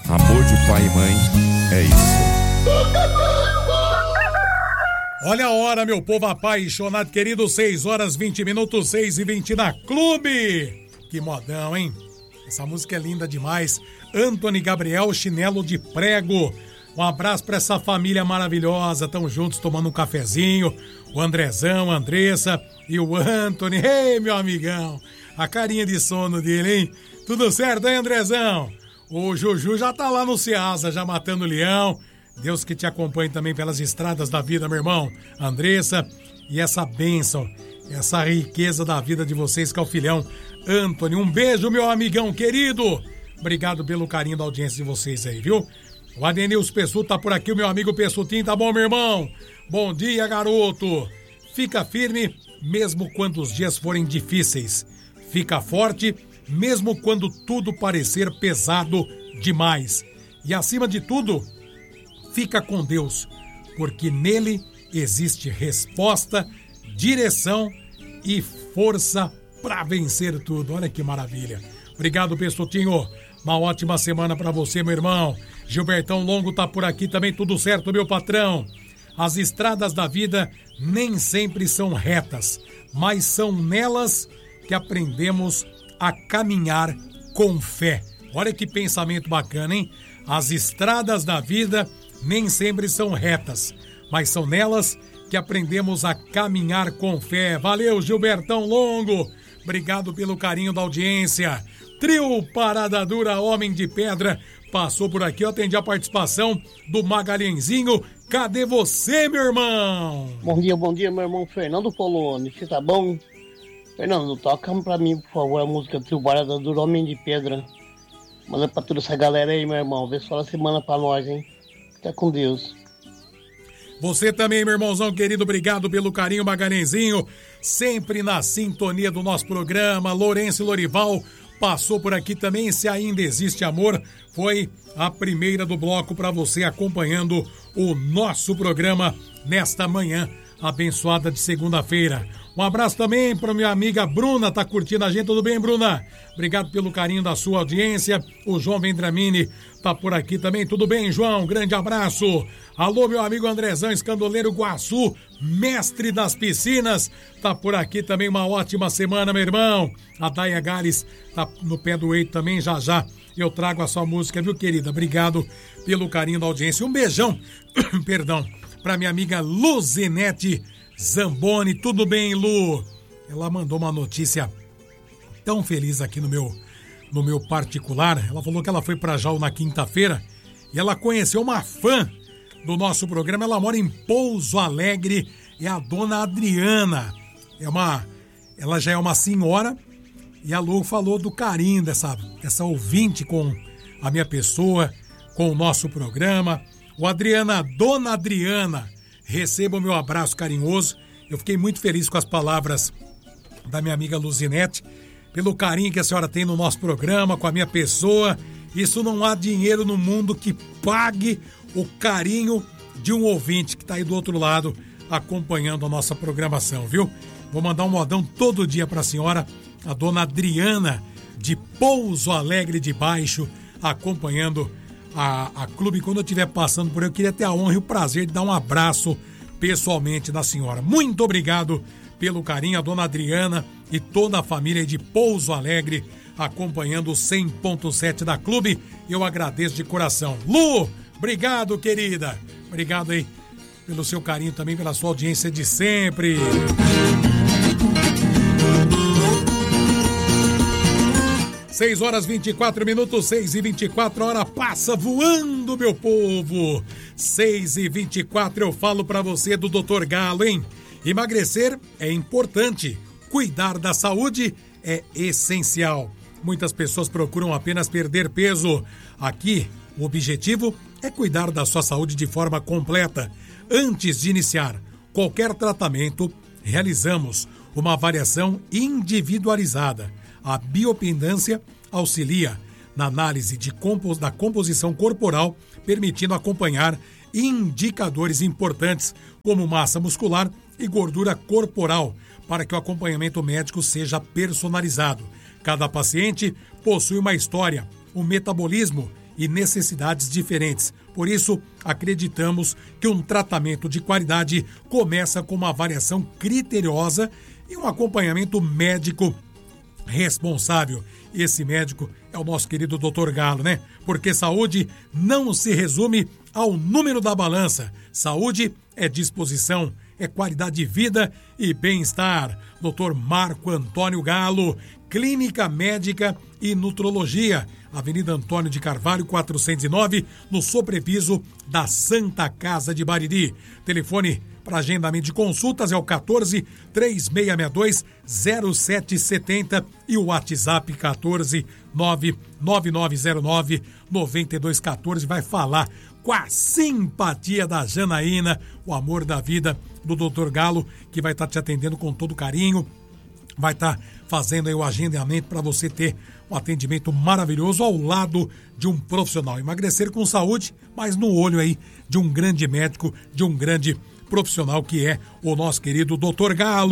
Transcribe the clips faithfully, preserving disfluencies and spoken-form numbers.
Amor de pai e mãe é isso. Olha a hora, meu povo apaixonado, querido, seis horas, vinte minutos, seis e vinte na Clube. Que modão, hein? Essa música é linda demais. Antony Gabriel, Chinelo de Prego. Um abraço pra essa família maravilhosa. Tão juntos tomando um cafezinho. O Andrezão, a Andressa e o Antony. Ei, meu amigão. A carinha de sono dele, hein? Tudo certo, hein, Andrezão? O Juju já tá lá no Ceasa, já matando o leão. Deus que te acompanhe também pelas estradas da vida, meu irmão. Andressa, e essa bênção, essa riqueza da vida de vocês, que é o filhão Antony. Um beijo, meu amigão querido. Obrigado pelo carinho da audiência de vocês aí, viu? O Adenilson Pessuto tá por aqui, o meu amigo Pessutinho, tá bom, meu irmão? Bom dia, garoto. Fica firme, mesmo quando os dias forem difíceis. Fica forte, mesmo quando tudo parecer pesado demais. E acima de tudo, fica com Deus, porque nele existe resposta, direção e força para vencer tudo. Olha que maravilha. Obrigado, Pessutinho. Uma ótima semana para você, meu irmão. Gilbertão Longo tá por aqui também, tudo certo, meu patrão. As estradas da vida nem sempre são retas, mas são nelas que aprendemos a caminhar com fé. Olha que pensamento bacana, hein? As estradas da vida nem sempre são retas, mas são nelas que aprendemos a caminhar com fé. Valeu, Gilbertão Longo. Obrigado pelo carinho da audiência. Trio Parada Dura, Homem de Pedra, passou por aqui. Eu atendi a participação do Magalhãezinho. Cadê você, meu irmão? Bom dia, bom dia, meu irmão Fernando Poloni. Você tá bom? Fernando, toca pra mim, por favor, a música Trio Parada Dura, Homem de Pedra. Manda pra toda essa galera aí, meu irmão. Vê só a semana pra nós, hein? Fica com Deus. Você também, meu irmãozão querido, obrigado pelo carinho, Magalhãezinho. Sempre na sintonia do nosso programa. Lourenço Lorival passou por aqui também. Se ainda existe amor, foi a primeira do bloco para você, acompanhando o nosso programa nesta manhã abençoada de segunda-feira. Um abraço também para minha amiga Bruna, tá curtindo a gente. Tudo bem, Bruna? Obrigado pelo carinho da sua audiência. O João Vendramini tá por aqui também. Tudo bem, João? Grande abraço. Alô, meu amigo Andrezão Escandoleiro Guaçu, mestre das piscinas, tá por aqui também. Uma ótima semana, meu irmão. A Daia Gales tá no pé do eito também. Já já eu trago a sua música, viu, querida? Obrigado pelo carinho da audiência. Um beijão, perdão, pra minha amiga Luzinete Zamboni. Tudo bem, Lu? Ela mandou uma notícia tão feliz aqui no meu, no meu particular. Ela falou que ela foi pra Jaú na quinta-feira e ela conheceu uma fã do nosso programa. Ela mora em Pouso Alegre, é a dona Adriana. É uma, ela já é uma senhora e a Lu falou do carinho dessa, dessa ouvinte com a minha pessoa, com o nosso programa. O Adriana, dona Adriana, receba o meu abraço carinhoso. Eu fiquei muito feliz com as palavras da minha amiga Luzinete, pelo carinho que a senhora tem no nosso programa, com a minha pessoa. Isso não há dinheiro no mundo que pague o carinho de um ouvinte que está aí do outro lado acompanhando a nossa programação, viu? Vou mandar um modão todo dia para a senhora, a dona Adriana de Pouso Alegre de Baixo, acompanhando A, a clube. Quando eu estiver passando por aí, eu queria ter a honra e o prazer de dar um abraço pessoalmente da senhora. Muito obrigado pelo carinho, a dona Adriana e toda a família de Pouso Alegre acompanhando o cem ponto sete da clube. Eu agradeço de coração. Lu, obrigado, querida. Obrigado aí pelo seu carinho também, pela sua audiência de sempre. seis horas vinte e quatro minutos, seis e vinte e quatro, a hora passa voando, meu povo. seis e vinte e quatro, eu falo pra você do doutor Galo, hein? Emagrecer é importante, cuidar da saúde é essencial. Muitas pessoas procuram apenas perder peso. Aqui, o objetivo é cuidar da sua saúde de forma completa. Antes de iniciar qualquer tratamento, realizamos uma avaliação individualizada. A biopendância auxilia na análise de compos, da composição corporal, permitindo acompanhar indicadores importantes como massa muscular e gordura corporal, para que o acompanhamento médico seja personalizado. Cada paciente possui uma história, um metabolismo e necessidades diferentes. Por isso, acreditamos que um tratamento de qualidade começa com uma avaliação criteriosa e um acompanhamento médico responsável. Esse médico é o nosso querido doutor Galo, né? Porque saúde não se resume ao número da balança. Saúde é disposição, é qualidade de vida e bem-estar. doutor Marco Antônio Galo, Clínica Médica e Nutrologia, Avenida Antônio de Carvalho, quatrocentos e nove, no sobrepiso da Santa Casa de Bariri. Telefone para agendamento de consultas é o quatorze, três seis seis dois, zero sete sete zero e o WhatsApp quatorze, nove nove nove zero nove, nove dois um quatro. Vai falar com a simpatia da Janaína, o amor da vida do doutor Galo, que vai estar te atendendo com todo carinho, vai estar fazendo aí o agendamento para você ter um atendimento maravilhoso ao lado de um profissional. Emagrecer com saúde, mas no olho aí de um grande médico, de um grande profissional que é o nosso querido doutor Galo.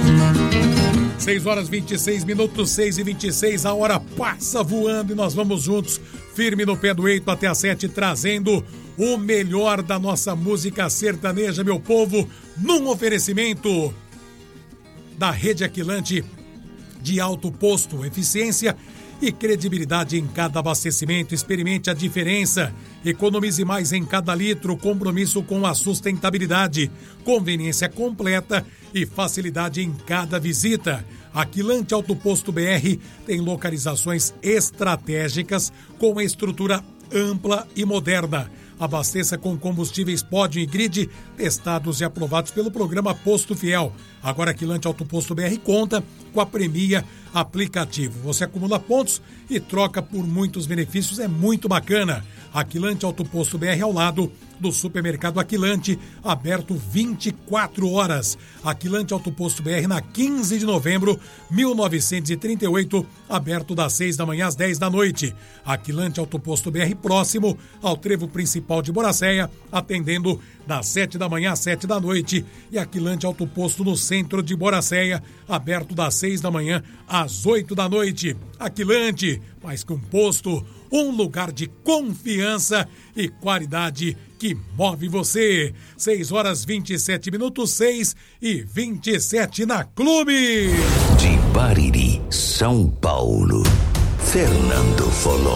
seis horas e vinte e seis minutos, seis e vinte e seis, a hora passa voando e nós vamos juntos, firme no pé do eito até às sete, trazendo o melhor da nossa música sertaneja, meu povo, num oferecimento da Rede Aquilante de alto posto, eficiência e credibilidade em cada abastecimento. Experimente a diferença. Economize mais em cada litro. Compromisso com a sustentabilidade. Conveniência completa e facilidade em cada visita. Aquilante Alto Posto B R tem localizações estratégicas com estrutura ampla e moderna. Abasteça com combustíveis Pódio e Grid, testados e aprovados pelo programa Posto Fiel. Agora Aquilante Alto Posto B R conta com a Premia Aplicativo. Você acumula pontos e troca por muitos benefícios, é muito bacana. Aquilante Alto Posto B R ao lado do supermercado Aquilante, aberto vinte e quatro horas. Aquilante Alto Posto B R na quinze de novembro, mil novecentos e trinta e oito, aberto das seis da manhã às dez da noite. Aquilante Alto Posto B R próximo ao trevo principal de Boracéia, atendendo das sete da manhã às sete da noite. E Aquilante Alto Posto no centro de Boracéia, aberto das seis da manhã às oito da noite. Aquilante, mais que um posto, um lugar de confiança e qualidade que move você. seis horas vinte e sete minutos, seis e vinte e sete na Clube. De Bariri, São Paulo, Fernando Folon.